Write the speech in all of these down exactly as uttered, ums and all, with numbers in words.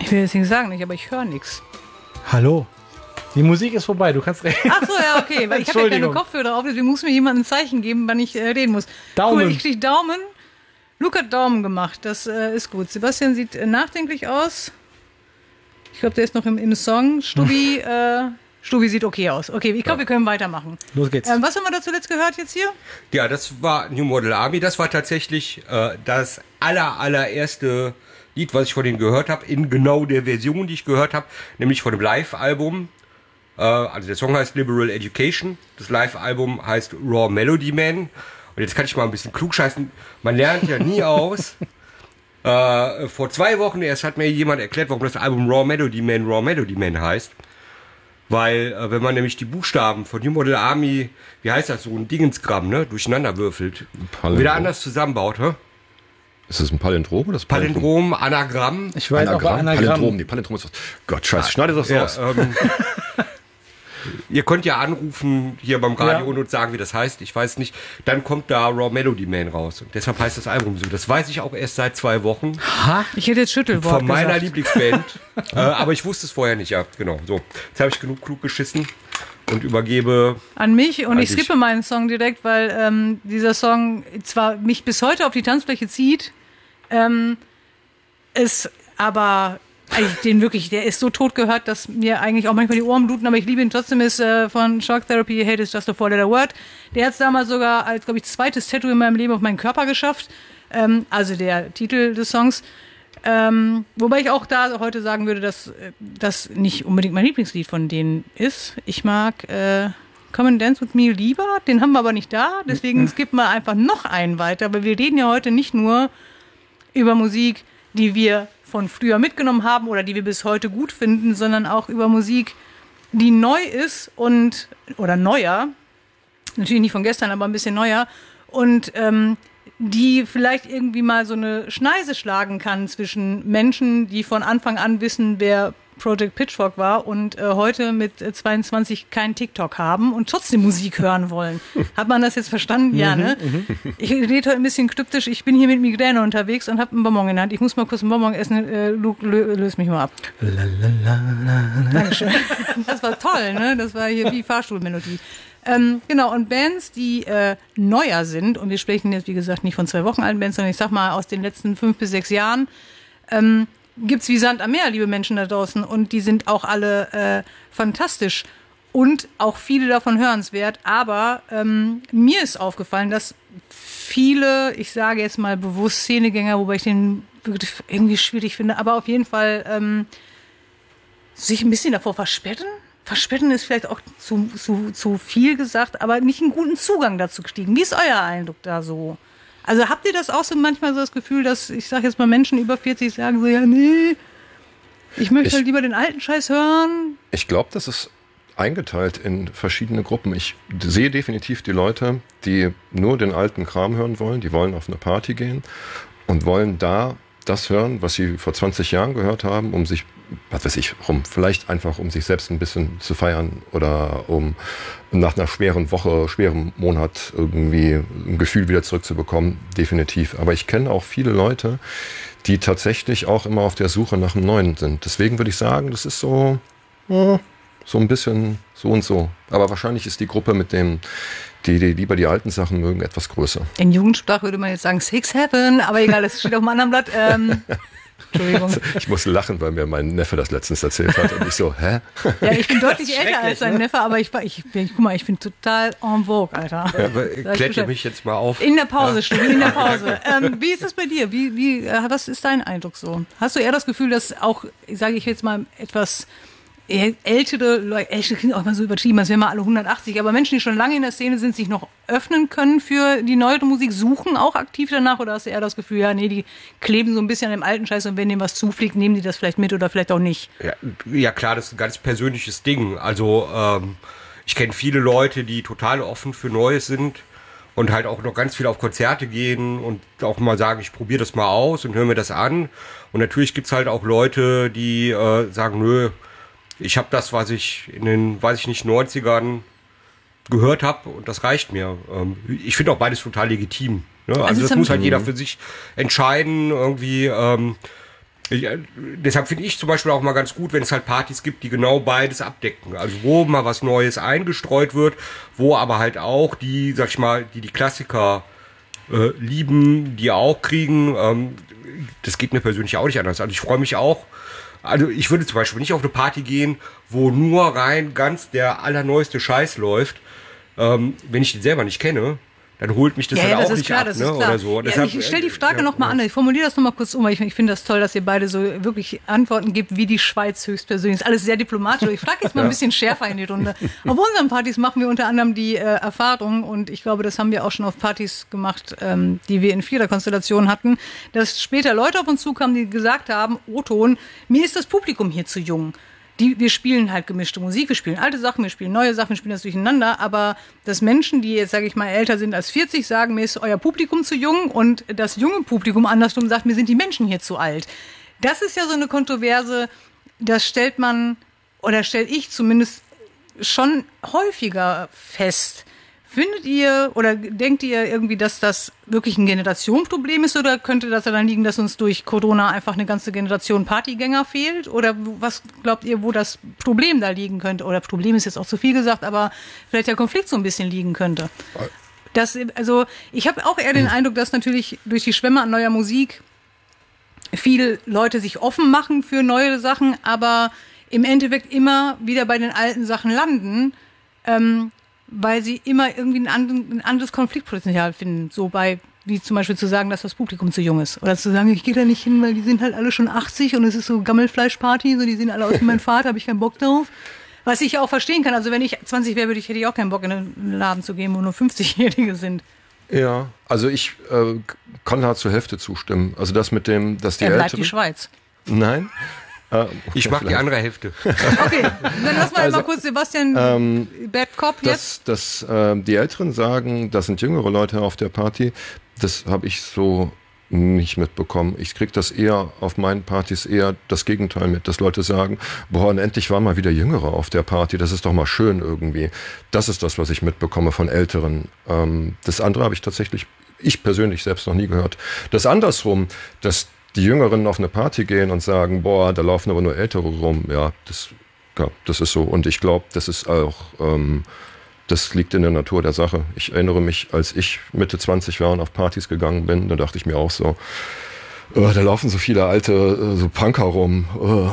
Ich will jetzt nicht sagen, nicht, aber ich höre nichts. Hallo. Die Musik ist vorbei, du kannst reden. Ach so, ja, okay, weil ich habe ja keine Kopfhörer auf, deswegen muss mir jemand ein Zeichen geben, wann ich äh, reden muss. Daumen. Cool, ich kriege Daumen. Luke hat Daumen gemacht, das äh, ist gut. Sebastian sieht äh, nachdenklich aus. Ich glaube, der ist noch im, im Song. Stubi, äh, Stubi sieht okay aus. Okay, ich glaube, ja. wir können weitermachen. Los geht's. Ähm, was haben wir da zuletzt gehört jetzt hier? Ja, das war New Model Army. Das war tatsächlich äh, das aller, allererste Lied, was ich von denen gehört habe, in genau der Version, die ich gehört habe, nämlich von dem Live-Album. Äh, also der Song heißt Liberal Education, das Live-Album heißt Raw Melody Man. Und jetzt kann ich mal ein bisschen klugscheißen. Man lernt ja nie aus. Äh, vor zwei Wochen erst hat mir jemand erklärt, warum das Album Raw Melody Man Raw Melody Man heißt. Weil, äh, wenn man nämlich die Buchstaben von New Model Army, wie heißt das, so ein Dingensgramm, ne, durcheinander würfelt, und wieder anders zusammenbaut, hä? Ist das ein Palindrom oder das Palindrom, Anagramm? Ich weiß Anagramm, auch Anagramm. Palindrom, die Palindrom ist... Gott, scheiße, schneide das ja, raus. Ähm, ihr könnt ja anrufen hier beim Radio Ja. und sagen, wie das heißt. Ich weiß nicht. Dann kommt da Raw Melody Man raus. Und deshalb heißt das Album so. Das weiß ich auch erst seit zwei Wochen. Ha? Ich hätte jetzt Schüttelwort Von meiner gesagt. Lieblingsband. äh, aber ich wusste es vorher nicht. Ja, genau. So. Jetzt habe ich genug klug geschissen und übergebe... An mich und An ich dich. skippe meinen Song direkt, weil ähm, dieser Song zwar mich bis heute auf die Tanzfläche zieht, ähm, ist aber eigentlich den wirklich, der ist so tot gehört, dass mir eigentlich auch manchmal die Ohren bluten, aber ich liebe ihn trotzdem, ist äh, von Shock Therapy, Hate is just a four letter word. Der hat es damals sogar als, glaube ich, zweites Tattoo in meinem Leben auf meinen Körper geschafft. Ähm, also der Titel des Songs. Ähm, wobei ich auch da heute sagen würde, dass äh, das nicht unbedingt mein Lieblingslied von denen ist. Ich mag äh, Come and Dance with Me lieber, den haben wir aber nicht da, deswegen skippen wir einfach noch einen weiter, weil wir reden ja heute nicht nur über Musik, die wir von früher mitgenommen haben oder die wir bis heute gut finden, sondern auch über Musik, die neu ist und oder neuer, natürlich nicht von gestern, aber ein bisschen neuer und ähm, die vielleicht irgendwie mal so eine Schneise schlagen kann zwischen Menschen, die von Anfang an wissen, wer Project Pitchfork war und äh, heute mit äh, zweiundzwanzig kein TikTok haben und trotzdem Musik hören wollen. Hat man das jetzt verstanden? Ja, ne? Ich rede heute ein bisschen kryptisch. Ich bin hier mit Migräne unterwegs und habe einen Bonbon in der Hand. Ich muss mal kurz einen Bonbon essen. Äh, Luke, lö, löse mich mal ab. Dankeschön. Das war toll, ne? Das war hier wie Fahrstuhlmelodie. Ähm, genau, und Bands, die äh, neuer sind, und wir sprechen jetzt, wie gesagt, nicht von zwei Wochen alten Bands, sondern ich sag mal aus den letzten fünf bis sechs Jahren, ähm, gibt's wie Sand am Meer, liebe Menschen da draußen, und die sind auch alle äh, fantastisch und auch viele davon hörenswert, aber ähm, mir ist aufgefallen, dass viele, ich sage jetzt mal bewusst Szenegänger, wobei ich den wirklich irgendwie schwierig finde, aber auf jeden Fall ähm, sich ein bisschen davor versperren. Versperren ist vielleicht auch zu, zu, zu viel gesagt, aber nicht einen guten Zugang dazu gestiegen. Wie ist euer Eindruck da so? Also habt ihr das auch so manchmal so das Gefühl, dass, ich sage jetzt mal, Menschen über vierzig sagen so, ja, nee, ich möchte Ich- halt lieber den alten Scheiß hören? Ich glaube, das ist eingeteilt in verschiedene Gruppen. Ich sehe definitiv die Leute, die nur den alten Kram hören wollen, die wollen auf eine Party gehen und wollen da das hören, was sie vor zwanzig Jahren gehört haben, um sich, was weiß ich, um vielleicht einfach um sich selbst ein bisschen zu feiern oder um nach einer schweren Woche, schweren Monat irgendwie ein Gefühl wieder zurückzubekommen, definitiv. Aber ich kenne auch viele Leute, die tatsächlich auch immer auf der Suche nach einem Neuen sind. Deswegen würde ich sagen, das ist so, ja, so ein bisschen so und so. Aber wahrscheinlich ist die Gruppe mit dem, die, die lieber die alten Sachen mögen, etwas größer. In Jugendsprache würde man jetzt sagen Six Heaven, aber egal, das steht auf einem anderen Blatt. Ähm, Entschuldigung. Ich muss lachen, weil mir mein Neffe das letztens erzählt hat und ich so, hä? Ja, ich bin deutlich älter als sein Neffe, aber ich, ich, ich, guck mal, ich bin total en vogue, Alter. Ja, aber Sag ich klärt ihr Bescheid. mich jetzt mal auf? In der Pause, Studi, in der Pause. Ähm, wie ist das bei dir? Wie, wie, äh, was ist dein Eindruck so? Hast du eher das Gefühl, dass auch, sage ich jetzt mal, etwas eher ältere Leute, ältere klingt auch mal so übertrieben, als wären wir alle hundertachtzig, aber Menschen, die schon lange in der Szene sind, sich noch öffnen können für die neuere Musik, suchen auch aktiv danach, oder hast du eher das Gefühl, ja, nee, die kleben so ein bisschen an dem alten Scheiß und wenn dem was zufliegt, nehmen die das vielleicht mit oder vielleicht auch nicht? Ja, ja klar, das ist ein ganz persönliches Ding. Also ähm, ich kenne viele Leute, die total offen für Neues sind und halt auch noch ganz viel auf Konzerte gehen und auch mal sagen, ich probiere das mal aus und höre mir das an. Und natürlich gibt's halt auch Leute, die äh, sagen, nö, ich habe das, was ich in den, weiß ich nicht, neunzigern gehört habe und das reicht mir. Ähm, ich finde auch beides total legitim. Ne? Also, Also das zum- muss halt jeder für sich entscheiden. Irgendwie, ähm, Ich, äh, deshalb finde ich zum Beispiel auch mal ganz gut, wenn es halt Partys gibt, die genau beides abdecken. Also wo mal was Neues eingestreut wird, wo aber halt auch die, sag ich mal, die die Klassiker äh, lieben, die auch kriegen. Ähm, das geht mir persönlich auch nicht anders. Also ich freue mich auch. Also ich würde zum Beispiel nicht auf eine Party gehen, wo nur rein ganz der allerneueste Scheiß läuft. Ähm, wenn ich den selber nicht kenne, dann holt mich das ja, halt ja, das auch ist nicht klar, ab, das ne? ist klar. Oder so. Ja, Deshalb, ich stelle die Frage äh, nochmal ja, an. Ich formuliere das nochmal kurz um, weil ich, ich finde das toll, dass ihr beide so wirklich Antworten gibt, wie die Schweiz höchstpersönlich. Ist alles sehr diplomatisch. Ich frage jetzt mal ein bisschen schärfer in die Runde. Auf unseren Partys machen wir unter anderem die äh, Erfahrung, und ich glaube, das haben wir auch schon auf Partys gemacht, ähm, die wir in Viererkonstellationen hatten, dass später Leute auf uns zukamen, die gesagt haben, O-Ton, mir ist das Publikum hier zu jung. Die, wir spielen halt gemischte Musik, wir spielen alte Sachen, wir spielen neue Sachen, wir spielen das durcheinander, aber dass Menschen, die jetzt, sage ich mal, älter sind als vierzig, sagen, mir ist euer Publikum zu jung, und das junge Publikum andersrum sagt, mir sind die Menschen hier zu alt. Das ist ja so eine Kontroverse, das stellt man, oder stelle ich zumindest schon häufiger fest. Findet ihr oder denkt ihr irgendwie, dass das wirklich ein Generationenproblem ist, oder könnte das daran liegen, dass uns durch Corona einfach eine ganze Generation Partygänger fehlt? Oder was glaubt ihr, wo das Problem da liegen könnte? Oder Problem ist jetzt auch zu viel gesagt, aber vielleicht der Konflikt so ein bisschen liegen könnte. Das, also ich habe auch eher den Eindruck, dass natürlich durch die Schwemme an neuer Musik viele Leute sich offen machen für neue Sachen, aber im Endeffekt immer wieder bei den alten Sachen landen, ähm, weil sie immer irgendwie ein, anderen, ein anderes Konfliktpotenzial finden. So bei, wie zum Beispiel zu sagen, dass das Publikum zu jung ist. Oder zu sagen, ich gehe da nicht hin, weil die sind halt alle schon achtzig und es ist so Gammelfleischparty, so die sehen alle aus wie mein Vater, habe ich keinen Bock drauf. Was ich auch verstehen kann. Also wenn ich zwanzig wäre, würde ich, hätte ich auch keinen Bock, in einen Laden zu gehen, wo nur fünfzigjährige sind. Ja, also ich äh, kann da zur Hälfte zustimmen. Also das mit dem, dass die Er bleibt Älteren... die Schweiz. Nein. Äh, ich mag die andere Hälfte. Okay, dann lass mal Also, mal kurz Sebastian ähm, Bad Cop jetzt. Dass, dass äh, die Älteren sagen, das sind jüngere Leute auf der Party, das habe ich so nicht mitbekommen. Ich kriege das eher auf meinen Partys eher das Gegenteil mit, dass Leute sagen, boah, und endlich waren mal wieder Jüngere auf der Party, das ist doch mal schön irgendwie. Das ist das, was ich mitbekomme von Älteren. Ähm, das andere habe ich tatsächlich, ich persönlich selbst noch nie gehört. Das andersrum, dass die Jüngeren auf eine Party gehen und sagen, boah, da laufen aber nur Ältere rum, ja, das, ja, das ist so. Und ich glaube, das ist auch, ähm, das liegt in der Natur der Sache. Ich erinnere mich, als ich Mitte zwanzig war und auf Partys gegangen bin, da dachte ich mir auch so, oh, da laufen so viele alte, äh, so Punker rum. Oh.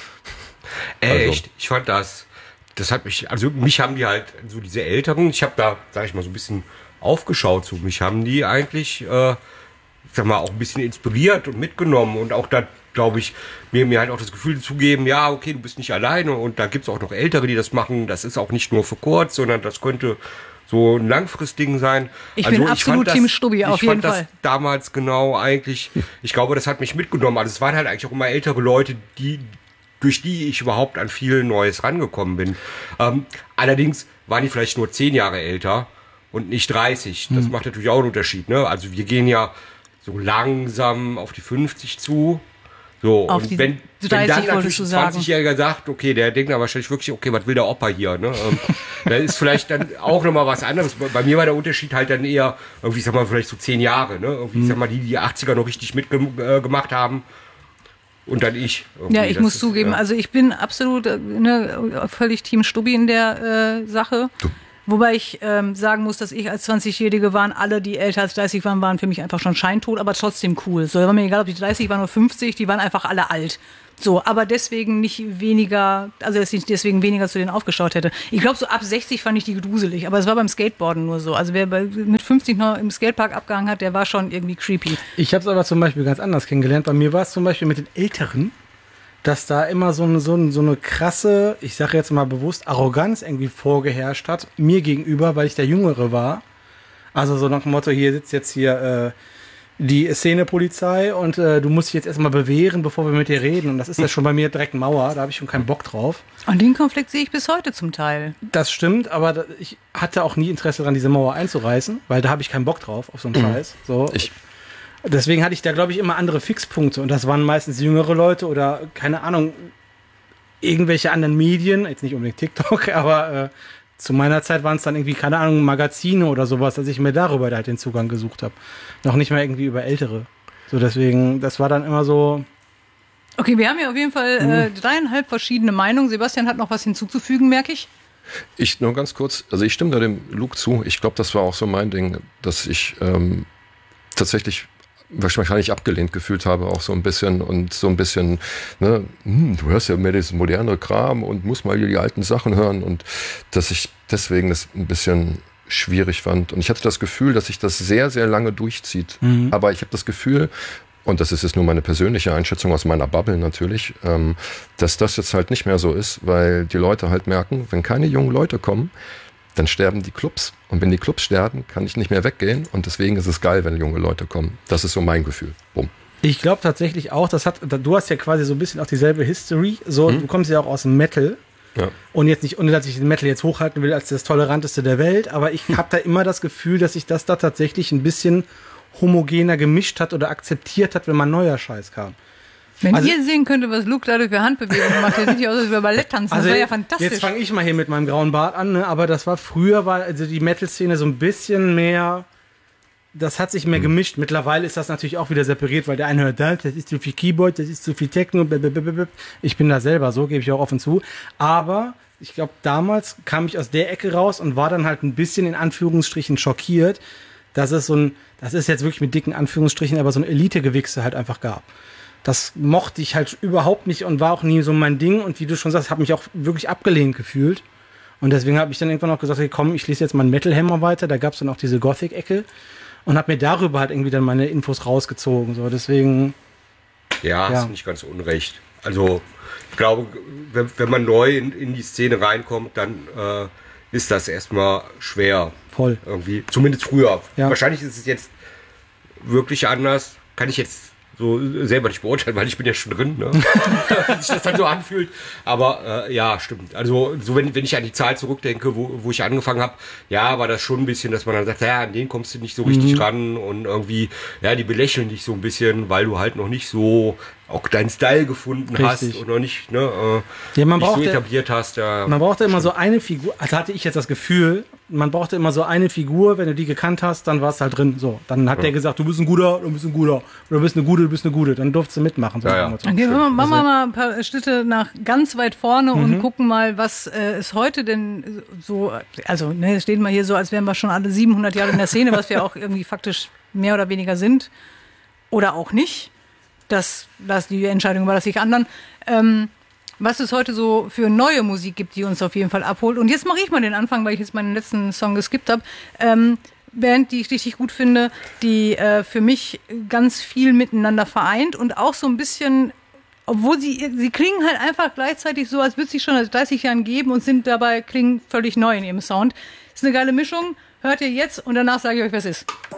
Echt? Also. Ich fand das, das hat mich, also mich haben die halt, so diese Älteren, ich habe da, sag ich mal, so ein bisschen aufgeschaut zu, mich haben die eigentlich, äh, ich sag mal, auch ein bisschen inspiriert und mitgenommen und auch da, glaube ich, mir, mir halt auch das Gefühl zu geben, ja, okay, du bist nicht alleine und da gibt's auch noch Ältere, die das machen. Das ist auch nicht nur für kurz, sondern das könnte so ein langfristiges sein. Ich also bin ich absolut fand Team das, Stubbi, auf jeden Ich fand Fall. das damals genau eigentlich, ich glaube, das hat mich mitgenommen. Also es waren halt eigentlich auch immer ältere Leute, die durch die ich überhaupt an viel Neues rangekommen bin. Ähm, allerdings waren die vielleicht nur zehn Jahre älter und nicht dreißig. Das hm. macht natürlich auch einen Unterschied. Ne? Also wir gehen ja so langsam auf die fünfzig zu. So, auf und die wenn, wenn dann natürlich ein sagen. zwanzigjähriger sagt, okay, der denkt dann wahrscheinlich wirklich, okay, was will der Opa hier? Ne? Ähm, da ist vielleicht dann auch nochmal was anderes. Bei mir war der Unterschied halt dann eher, irgendwie, ich sag mal, vielleicht so zehn Jahre. Ne? Irgendwie, ich sag mal, die, die achtziger noch richtig mitgemacht haben. Und dann ich. Ja, ich das muss ist, zugeben, ja. also ich bin absolut äh, ne, völlig Team Stubbi in der äh, Sache. Du. Wobei ich ähm, sagen muss, dass ich als zwanzigjährige waren, alle, die älter als dreißig waren, waren für mich einfach schon scheintot, aber trotzdem cool. So, war mir egal, ob die dreißig waren oder fünfzig, die waren einfach alle alt. So, aber deswegen nicht weniger, also dass ich deswegen weniger zu denen aufgeschaut hätte. Ich glaube, so ab sechzig fand ich die gruselig, aber es war beim Skateboarden nur so. Also wer bei, mit fünfzig noch im Skatepark abgehangen hat, der war schon irgendwie creepy. Ich habe es aber zum Beispiel ganz anders kennengelernt. Bei mir war es zum Beispiel mit den Älteren, dass da immer so eine, so eine, so eine krasse, ich sage jetzt mal bewusst, Arroganz irgendwie vorgeherrscht hat, mir gegenüber, weil ich der Jüngere war. Also so nach dem Motto, hier sitzt jetzt hier äh, die Szenepolizei und äh, du musst dich jetzt erstmal bewähren, bevor wir mit dir reden. Und das ist ja schon bei mir direkt Mauer, da habe ich schon keinen Bock drauf. Und den Konflikt sehe ich bis heute zum Teil. Das stimmt, aber da, ich hatte auch nie Interesse daran, diese Mauer einzureißen, weil da habe ich keinen Bock drauf, auf so einen Scheiß. So. Ich Deswegen hatte ich da, glaube ich, immer andere Fixpunkte. Und das waren meistens jüngere Leute oder, keine Ahnung, irgendwelche anderen Medien. Jetzt nicht unbedingt TikTok, aber äh, zu meiner Zeit waren es dann irgendwie, keine Ahnung, Magazine oder sowas, dass ich mir darüber halt den Zugang gesucht habe. Noch nicht mal irgendwie über Ältere. So, deswegen, das war dann immer so, Okay, wir haben ja auf jeden Fall äh, dreieinhalb verschiedene Meinungen. Sebastian hat noch was hinzuzufügen, merke ich. Ich nur ganz kurz, also ich stimme da dem Luke zu. Ich glaube, das war auch so mein Ding, dass ich ähm, tatsächlich wahrscheinlich abgelehnt gefühlt habe, auch so ein bisschen und so ein bisschen, ne, hm, du hörst ja mehr das moderne Kram und musst mal die alten Sachen hören und dass ich deswegen das ein bisschen schwierig fand. Und ich hatte das Gefühl, dass sich das sehr, sehr lange durchzieht. Mhm. Aber ich habe das Gefühl, und das ist jetzt nur meine persönliche Einschätzung aus meiner Bubble natürlich, ähm, dass das jetzt halt nicht mehr so ist, weil die Leute halt merken, wenn keine jungen Leute kommen, dann sterben die Clubs. Und wenn die Clubs sterben, kann ich nicht mehr weggehen. Und deswegen ist es geil, wenn junge Leute kommen. Das ist so mein Gefühl. Bumm. Ich glaube tatsächlich auch, das hat, du hast ja quasi so ein bisschen auch dieselbe History. So, hm? Du kommst ja auch aus dem Metal. Ja. Und jetzt nicht, ohne dass ich den Metal jetzt hochhalten will als das Toleranteste der Welt, aber ich habe da immer das Gefühl, dass sich das da tatsächlich ein bisschen homogener gemischt hat oder akzeptiert hat, wenn mal neuer Scheiß kam. Wenn also, ihr sehen könntet, was Luke da für Handbewegungen macht, der sieht ja aus, als wir Ballett tanzen. Also das war ja fantastisch. Jetzt fange ich mal hier mit meinem grauen Bart an, ne? Aber das war früher, war also die Metal-Szene so ein bisschen mehr, das hat sich mehr gemischt. Mittlerweile ist das natürlich auch wieder separiert, weil der eine hört, das ist zu viel Keyboard, das ist zu viel Techno, blablabla. Ich bin da selber so, gebe ich auch offen zu. Aber ich glaube, damals kam ich aus der Ecke raus und war dann halt ein bisschen in Anführungsstrichen schockiert, dass es so ein, das ist jetzt wirklich mit dicken Anführungsstrichen, aber so ein Elite-Gewichse halt einfach gab. Das mochte ich halt überhaupt nicht und war auch nie so mein Ding. Und wie du schon sagst, habe mich auch wirklich abgelehnt gefühlt. Und deswegen habe ich dann irgendwann auch gesagt, hey, komm, ich lese jetzt mal einen Metal Hammer weiter. Da gab es dann auch diese Gothic-Ecke. Und habe mir darüber halt irgendwie dann meine Infos rausgezogen. So, deswegen... Ja, ja. Ist nicht ganz unrecht. Also, ich glaube, wenn, wenn man neu in, in die Szene reinkommt, dann äh, ist das erstmal schwer. Voll. Irgendwie. Zumindest früher. Ja. Wahrscheinlich ist es jetzt wirklich anders. Kann ich jetzt so selber nicht beurteilen, weil ich bin ja schon drin, ne? Wie sich das dann so anfühlt. Aber äh, ja, stimmt. Also so wenn, wenn ich an die Zahl zurückdenke, wo, wo ich angefangen habe, ja, war das schon ein bisschen, dass man dann sagt, ja, an den kommst du nicht so richtig mhm. ran und irgendwie, ja, die belächeln dich so ein bisschen, weil du halt noch nicht so auch deinen Style gefunden richtig. hast und noch nicht, ne, äh, ja, man nicht so brauchte, etabliert hast. Ja, man brauchte immer so eine Figur, also hatte ich jetzt das Gefühl, man brauchte immer so eine Figur, wenn du die gekannt hast, dann war es halt drin. So, dann hat ja. der gesagt, du bist ein guter, du bist ein guter, oder du bist eine gute, du bist eine gute, dann durftest du mitmachen. So ja, ja. Okay, wir machen wir mal ein paar Schritte nach ganz weit vorne mhm. und gucken mal, was äh, ist heute denn so, also ne, es steht mal hier so, als wären wir schon alle siebenhundert Jahre in der Szene, was wir auch irgendwie faktisch mehr oder weniger sind oder auch nicht. Das, das die Entscheidung überlasse ich anderen. Ähm, was es heute so für neue Musik gibt, die uns auf jeden Fall abholt. Und jetzt mache ich mal den Anfang, weil ich jetzt meinen letzten Song geskippt habe. Ähm, Band, die ich richtig gut finde, die äh, für mich ganz viel miteinander vereint und auch so ein bisschen, obwohl sie, sie klingen halt einfach gleichzeitig so, als würde es sie schon seit dreißig Jahren geben und sind dabei, klingen völlig neu in ihrem Sound. Ist eine geile Mischung. Hört ihr jetzt und danach sage ich euch, was ist.